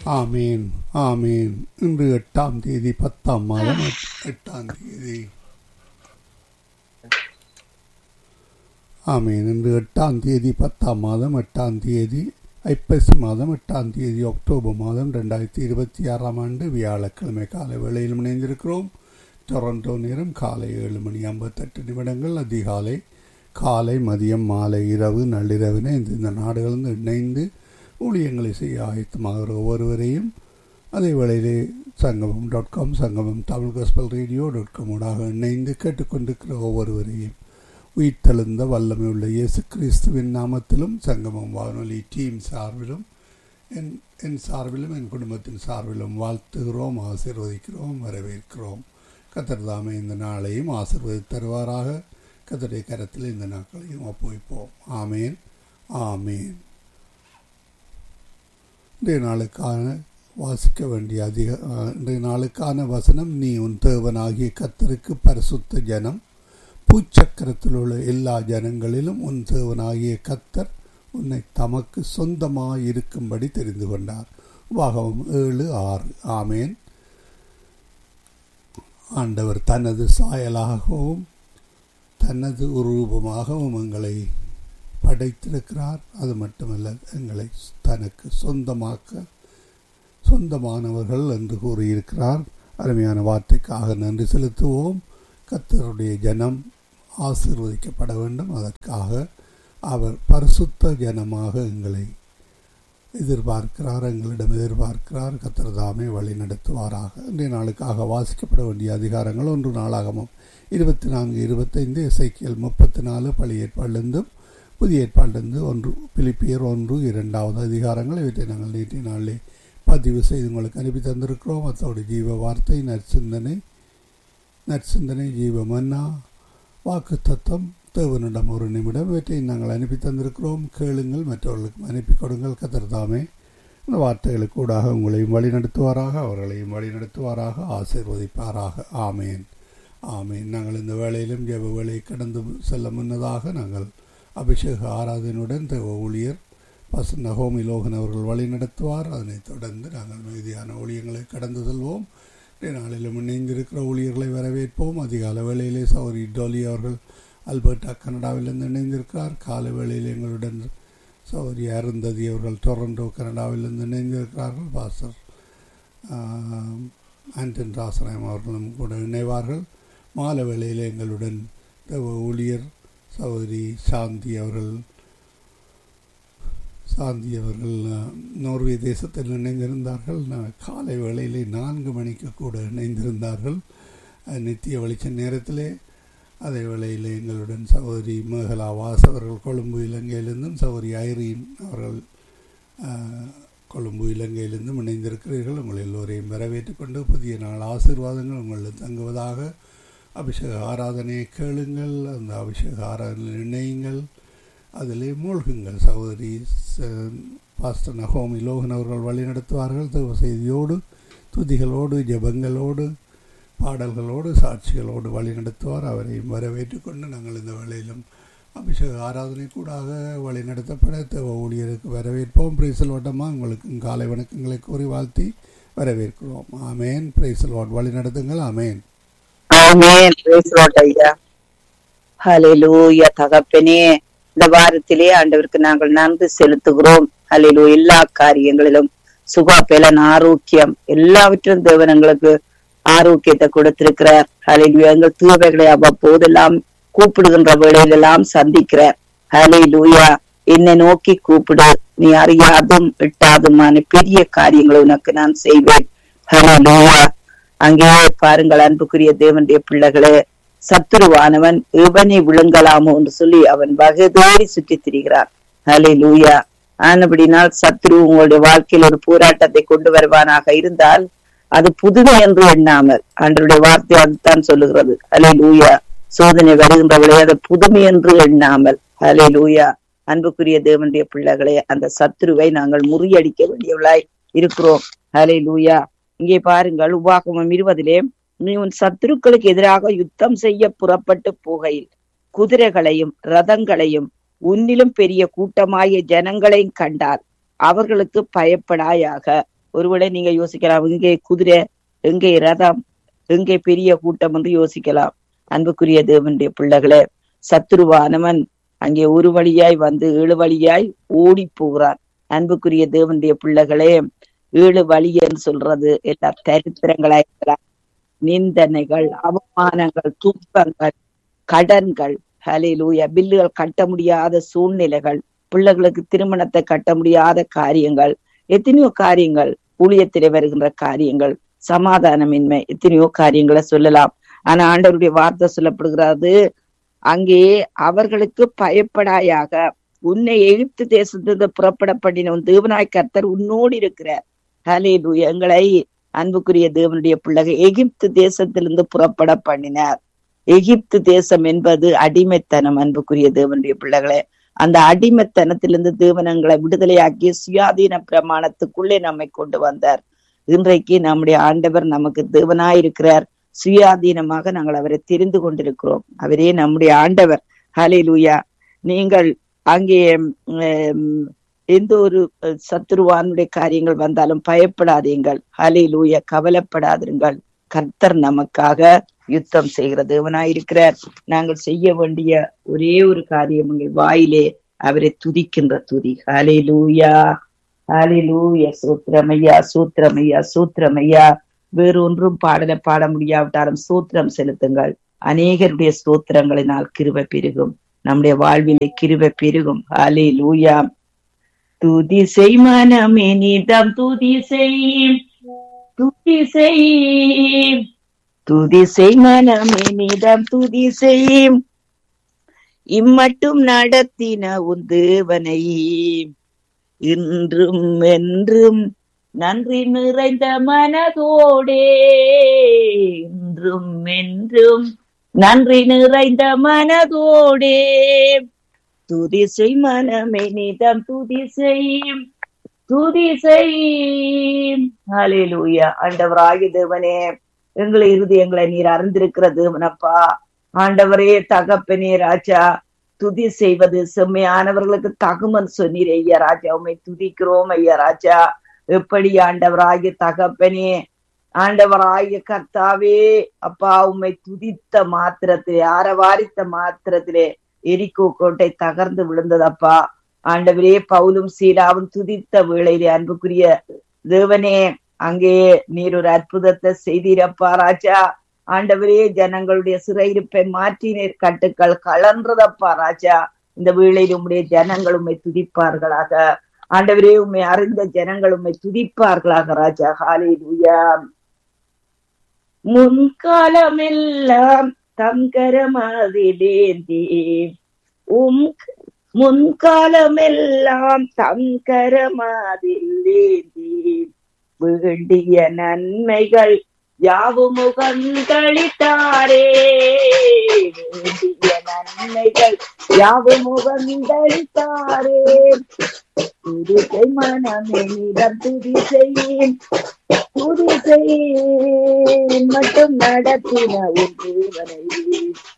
ஆமீன் ஆமீன். இன்று 8ஆம் தேதி 10ஆம் மாதம் 8ஆம் தேதி. ஆமீன். இன்று 8ஆம் தேதி 10ஆம் மாதம் 8ஆம் தேதி ஐப்பசி மாதம் 8ஆம் தேதி அக்டோபர் மாதம் 2026ஆம் ஆண்டு வியாழக்கிழமை காலை வேளையில் இணைந்திருக்கிறோம். டொரண்டோ நேரம் காலை 7:58. அதிகாலை, காலை, மதியம், மாலை, இரவு, நள்ளிரவினை இந்த நாடுகளிலிருந்து இணைந்து ஊழியங்களை செய்ய ஆயத்தமாகிற ஒவ்வொருவரையும், அதே வேளையிலே சங்கமம்.com, சங்கமம் தமிழ் காஸ்பல் ரேடியோ.com ஊடாக இணைந்து கேட்டுக்கொண்டிருக்கிற ஒவ்வொருவரையும் உயிர்த்தெழுந்த வல்லமை உள்ள இயேசு கிறிஸ்துவின் நாமத்திலும் சங்கமம் வானொலி டீம் சார்பிலும் என் சார்பிலும் என் குடும்பத்தின் சார்பிலும் வாழ்த்துகிறோம், ஆசீர்வதிக்கிறோம், வரவேற்கிறோம். கர்த்தர் தாமே இந்த நாளையும் ஆசீர்வதித்து தருவாராக. கர்த்தருடைய கரத்தில் இந்த நாட்களையும் ஒப்புவிப்போம். ஆமேன் ஆமேன். இன்றைய நாளுக்கான வாசிக்க வேண்டிய இன்றைய நாளுக்கான வசனம்: நீ உன் தேவனாகிய கர்த்தருக்கு பரிசுத்த ஜனம், பூச்சக்கரத்தில் உள்ள எல்லா ஜனங்களிலும் உன் தேவனாகிய கர்த்தர் உன்னை தமக்கு சொந்தமாயிருக்கும்படி தெரிந்து கொண்டார். உபாகமம் 7:6. ஆமேன். ஆண்டவர் தனது சாயலாகவும் தனது உருவமாகவும் எங்களை படைத்திருக்கிறார். அது மட்டுமல்ல, எங்களை தனக்கு சொந்தமானவர்கள் என்று கூறியிருக்கிறார். அருமையான வார்த்தைக்காக நன்றி செலுத்துவோம். கர்த்தருடைய ஜனம் ஆசீர்வதிக்கப்பட வேண்டும். அதற்காக அவர் பரிசுத்த ஜனமாக எங்களை எங்களிடம் எதிர்பார்க்கிறார். கர்த்தர் தாமே வழி நடத்துவாராக. இன்றைய நாளுக்காக வாசிக்கப்பட வேண்டிய அதிகாரங்கள்: 1 நாளாகமம் 24-25, எசேக்கியேல் 34, பழைய ஏற்பாடிலிருந்தும் புதிய ஏற்பாடிலிருந்து 1 பிலிப்பியர் 1-2 அதிகாரங்கள். இவற்றை நாங்கள் நேற்றைய நாளிலே பதிவு செய்து உங்களுக்கு அனுப்பி தந்திருக்கிறோம். அத்தோடு ஜீவ வார்த்தை, நற்சிந்தனை, ஜீவ மன்னா, வாக்கு தத்தம், தேவனிடம் ஒரு நிமிடம், இவற்றை நாங்கள் அனுப்பி தந்திருக்கிறோம். கேளுங்கள், மற்றவர்களுக்கும் அனுப்பி கொடுங்கள். கர்த்தர் தாமே இந்த வார்த்தைகளுக்கு கூடாக உங்களையும் வழி நடத்துவாராக, அவர்களையும் வழி நடத்துவாராக, ஆசீர்வதிப்பாராக. ஆமேன் ஆமேன். நாங்கள் இந்த வேளையிலும் ஜெப வேளையை கடந்து செல்ல முன்னதாக நாங்கள் அபிஷேக ஆராதனையுடன் தேவ ஊழியர் பாஸ்டர் நகோமி லோகன் அவர்கள் வழி நடத்துவார். அதனைத் தொடர்ந்து நாங்கள் மீதியான ஊழியங்களை கடந்து செல்வோம். நாளிலும் இணைந்திருக்கிற ஊழியர்களை வரவேற்போம். அதிகால வேளையிலே சௌரி டோலி அவர்கள் அல்பர்டா கனடாவிலிருந்து இணைந்திருக்கிறார். காலை வேளையில் எங்களுடன் சௌரி அருந்ததி அவர்கள் டொரண்டோ கனடாவிலிருந்து இணைந்திருக்கிறார்கள். பாஸ்டர் ஆண்டன் ராசராயம் அவர்களும் கூட இணைவார்கள். மாலை வேளையில் எங்களுடன் ஊழியர் சௌரி சாந்தி அவர்கள் நோர்வே தேசத்தில் இணைந்திருந்தார்கள். காலை வேளையிலே 4 மணிக்கு கூட இணைந்திருந்தார்கள் நித்திய வெளிச்ச நேரத்திலே. அதே வேளையில் எங்களுடன் சகோதரி மேகலா வாஸ் அவர்கள் கொழும்பு இலங்கையிலிருந்தும், சகோதரி ஐரீன் அவர்கள் கொழும்பு இலங்கையிலிருந்தும் இணைந்திருக்கிறீர்கள். உங்கள் எல்லோரையும் வரவேற்றுக் கொண்டு புதிய நாள் ஆசீர்வாதங்கள் உங்களிடம் தங்குவதாக. அபிஷேக ஆராதனையை கேளுங்கள், அந்த அபிஷேக ஆராதனையில் இணையுங்கள், அதிலே மூழ்குங்கள். சகோதரி பாஸ்டர் நகோமி லோகன் அவர்கள் வழி நடத்துவார்கள். தேவ செய்தியோடு, துதிகளோடு, ஜெபங்களோடு, பாடல்களோடு, சாட்சிகளோடு வழி நடத்துவார். அவரையும் வரவேற்றுக் கொண்டு நாங்கள் இந்த வேளையிலும் அபிஷேக ஆராதனை கூடாக வழி நடத்தப்பட தேவ ஊழியருக்கு வரவேற்போம். பிரைசல் வட்டமாக உங்களுக்கு காலை வணக்கங்களை கூறி வாழ்த்தி வரவேற்கிறோம். ஆமேன். பிரைசல் வாட் வழி நடத்துங்கள். ஆமேன் ஆமென். பிரைஸ் லார்ட் ஐயா. ஹல்லேலூயா. தகப்பனே, இந்த வாரத்திலே ஆண்டவருக்கு நாங்கள் நன்றி செலுத்துகிறோம். ஹல்லேலூயா. எல்லா காரியங்களிலும் சுகாபலன், ஆரோக்கியம், எல்லாவற்றிலும் தேவன் எங்களுக்கு ஆரோக்கியத்தை கொடுத்திருக்கிறார். ஹல்லேலூயா. எங்கள் தேவைகளை அவ்வப்போதெல்லாம் கூப்பிடுகின்ற வேளையிலெல்லாம் சந்திக்கிறார். ஹல்லேலூயா. என்னை நோக்கி கூப்பிடு, நீ அறியாதும் எட்டாதுமான பெரிய காரியங்களை உனக்கு நான் செய்வேன். ஹல்லேலூயா. அங்கே பாருங்கள் அன்புக்குரிய தேவனுடைய பிள்ளைகளே, சத்துருவானவன் எவனை விழுங்கலாமோ என்று சொல்லி அவன் வகைதேடி சுற்றி திரிகிறான். ஹல்லேலூயா. ஆனபடினால் சத்துரு உங்களுடைய வாழ்க்கையில் ஒரு போராட்டத்தை கொண்டு வருவானாக இருந்தால் அது புதுமை என்று எண்ணாமல், ஆண்டவருடைய வார்த்தை அதுதான் சொல்லுகிறது. ஹல்லேலூயா. சோதனை வருகின்றவளே, அது புதுமை என்று எண்ணாமல். ஹல்லேலூயா. அன்புக்குரிய தேவனுடைய பிள்ளைகளே, அந்த சத்துருவை நாங்கள் முறியடிக்க வேண்டியவளாய் இருக்கிறோம். ஹல்லேலூயா. இங்கே பாருங்கள், உபாகமம் 20 நீ உன் சத்துருக்களுக்கு எதிராக யுத்தம் செய்ய புறப்பட்டு போகையில் குதிரைகளையும் ரதங்களையும் உன்னிலும் பெரிய கூட்டமாய ஜனங்களையும் கண்டால் அவர்களுக்கு பயப்படாயாக. ஒருவேளை நீங்க யோசிக்கலாம், எங்கே குதிரை, எங்கே ரதம், எங்கே பெரிய கூட்டம் என்று யோசிக்கலாம். அன்புக்குரிய தேவனுடைய பிள்ளைகளே, சத்துருவானவன் அங்கே ஒரு வழியாய் வந்து 7 வழியாய் ஓடி போகிறான். அன்புக்குரிய தேவனுடைய பிள்ளைகளே, 7 வழி என்று சொல்றது எல்லா தரித்திரங்களா இருக்கலாம், நிந்தனைகள், அவமானங்கள், துன்பங்கள், கடன்கள், ஹல்லேலூயா, பில்லுகள் கட்ட முடியாத சூழ்நிலைகள், பிள்ளைகளுக்கு திருமணத்தை கட்ட முடியாத காரியங்கள், எத்தனையோ காரியங்கள், ஊழியத்திலே வருகின்ற காரியங்கள், சமாதானமின்மை, எத்தனையோ காரியங்களை சொல்லலாம். ஆனா ஆண்டவருடைய வார்த்தை சொல்லப்படுகிறது, அங்கே அவர்களுக்கு பயப்படாயாக, உன்னை எகிப்து தேசத்திலிருந்து புறப்பட பண்ணின உன் தேவனாய் கர்த்தர் உன்னோடு இருக்கிறார். ஹல்லேலூயா. எங்களை அன்புக்குரிய தேவனுடைய பிள்ளைகள் எகிப்து தேசத்திலிருந்து புறப்பட பண்ணினார். எகிப்து தேசம் என்பது அடிமைத்தனம். அன்புக்குரிய தேவனுடைய பிள்ளைகளே, அந்த அடிமைத்தனத்திலிருந்து தேவனங்களை விடுதலையாக்கி சுயாதீன பிரமாணத்துக்குள்ளே நம்மை கொண்டு வந்தார். இன்றைக்கு நம்முடைய ஆண்டவர் நமக்கு தேவனாயிருக்கிறார். சுயாதீனமாக நாங்கள் அவரை தெரிந்து கொண்டிருக்கிறோம். அவரே நம்முடைய ஆண்டவர். ஹல்லேலூயா. நீங்கள் அங்கே எந்த ஒரு சத்துருவானுடைய காரியங்கள் வந்தாலும் பயப்படாதீங்கள். ஹல்லேலூயா. கவலைப்படாதீர்கள். கர்த்தர் நமக்காக யுத்தம் செய்கிற தேவனாயிருக்கிறார். நாங்கள் செய்ய வேண்டிய ஒரே ஒரு காரியம், உங்கள் வாயிலே அவரை துதிக்கின்ற துதி. ஹல்லேலூயா, ஹல்லேலூயா. சூத்திரமையா, சூத்திரமையா, சூத்திரமையா. வேறொன்றும் பாடலை பாட முடியாவிட்டாலும் சூத்திரம் செலுத்துங்கள். அநேகருடைய ஸ்தோத்திரங்களினால் கிருபை பெருகும். நம்முடைய வாழ்விலே கிருபை பெருகும். ஹல்லேலூயா. துதி செய் மனமே நீதம் துதி செய், துதி செய், துதி செய் மனமே நீதம் துதி செய், இம்மட்டும் நடத்தின உன் தேவனை இன்றும் என்றும் நன்றி நிறைந்த மனதோடே, இன்றும் என்றும் நன்றி நிறைந்த மனதோடே, துதி செய் மனமே நீதம் துதி செய், துதி செய். ஹல்லேலூயா. ஆண்டவராகிய தேவனே, எங்களை இருதயங்களை நீர் அறிந்திருக்கிற தேவனப்பா. ஆண்டவரே, தகப்பனே, ராஜா, துதி செய்வது செம்மையானவர்களுக்கு தகுமன் சொன்னீர் ஐயா ராஜா. உம்மை துதிக்கிறோம் ஐயா ராஜா. எப்படி ஆண்டவராகிய தகப்பனே, ஆண்டவராகிய கர்த்தாவே அப்பா, உம்மை துதித்த மாத்திரத்திலே, ஆரவாரித்த மாத்திரத்திலே எரிகோ கோட்டை தகர்ந்து விழுந்ததப்பா. ஆண்டவரே, பவுலும் சீலாவும் துதித்த வேளையிலே அன்புக்குரிய தேவனே, அங்கே நீர் ஒரு அற்புதத்தை செய்தீரப்பா ராஜா. ஆண்டவரே, ஜனங்களுடைய சிறையிருப்பை மாற்றினீர், கட்டுக்கள் கலன்றதப்பா ராஜா. இந்த வேளையில் உம்முடைய ஜனங்கள் உம்மை துதிப்பார்களாக. ஆண்டவரே, உம்மை அறிந்த ஜனங்கள் உம்மை துதிப்பார்களாக ராஜா. ஹல்லேலூயா. முன்காலமெல்லாம் தங்கரமதிலேந்தி, முன்காலமெல்லாம் தங்கரமதிலேந்தி, வேண்டிய நன்மைகள் யாவும் முகந்தளித்தாரே, வேண்டிய நன்மைகள் யாவும் முகந்தளித்தாரே, துதி செய் மனமே நீதம் துதி செய், துதி செய், மட்டும் நடத்தின உன் தேவனை